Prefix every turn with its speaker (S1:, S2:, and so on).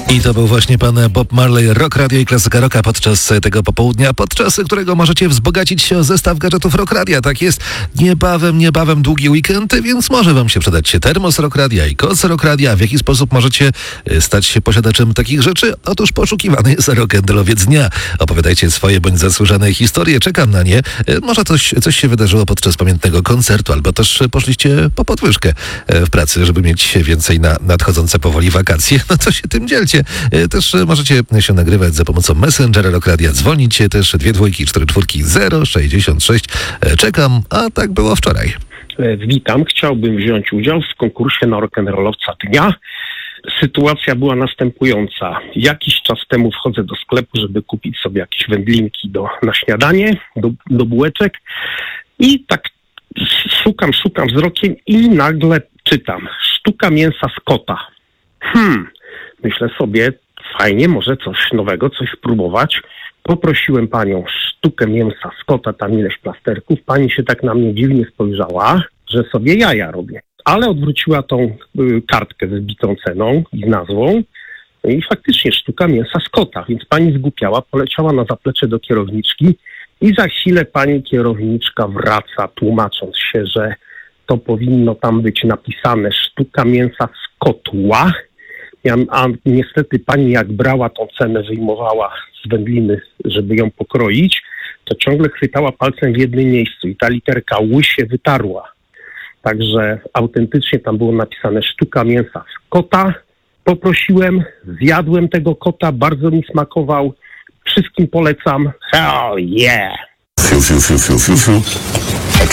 S1: I to był właśnie pan Bob Marley, Rock Radio i Klasyka Rocka podczas tego popołudnia, podczas którego możecie wzbogacić się o zestaw gadżetów Rock Radia. Tak jest, niebawem długi weekend, więc może wam się przydać termos Rock Radia i koc Rock Radia. W jaki sposób możecie stać się posiadaczem takich rzeczy? Otóż poszukiwany jest rock'n'rollowiec dnia. Opowiadajcie swoje bądź zasłużone historie, czekam na nie. Może coś się wydarzyło podczas pamiętnego koncertu, albo też poszliście po podwyżkę w pracy, żeby mieć więcej na nadchodzące powoli wakacje. No to się tym dzielcie. Też możecie się nagrywać za pomocą Messengera Rock Radia. Dzwonicie też 2244066. Czekam, a tak było wczoraj.
S2: Witam, chciałbym wziąć udział w konkursie na rock'n'rollowca dnia. Sytuacja była następująca. Jakiś czas temu wchodzę do sklepu, żeby kupić sobie jakieś wędlinki na śniadanie, do bułeczek i tak szukam wzrokiem i nagle czytam: sztuka mięsa z kota. Myślę sobie, fajnie, może coś nowego, coś spróbować. Poprosiłem panią sztukę mięsa z kota, tam ileś plasterków. Pani się tak na mnie dziwnie spojrzała, że sobie jaja robię. Ale odwróciła tą kartkę ze zbitą ceną i z nazwą. No i faktycznie sztuka mięsa z kota. Więc pani zgłupiała, poleciała na zaplecze do kierowniczki i za chwilę pani kierowniczka wraca, tłumacząc się, że to powinno tam być napisane sztuka mięsa z kotła. A niestety pani jak brała tą cenę, wyjmowała z wędliny, żeby ją pokroić, to ciągle chwytała palcem w jednym miejscu i ta literka ły się wytarła. Także autentycznie tam było napisane sztuka mięsa z kota. Poprosiłem, zjadłem tego kota, bardzo mi smakował. Wszystkim polecam. Hell yeah!
S3: Fiu, fiu, fiu, fiu, fiu, fiu.